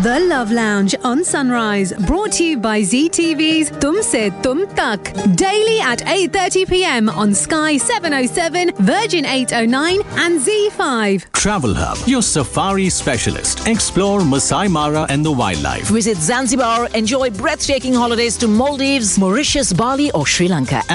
The Love Lounge on Sunrise, brought to you by ZTV's Tumse Tum Tak. Daily at 8:30 p.m. on Sky 707, Virgin 809 and Z5. Travel Hub, your safari specialist. Explore Masai Mara and the wildlife. Visit Zanzibar, enjoy breathtaking holidays to Maldives, Mauritius, Bali or Sri Lanka.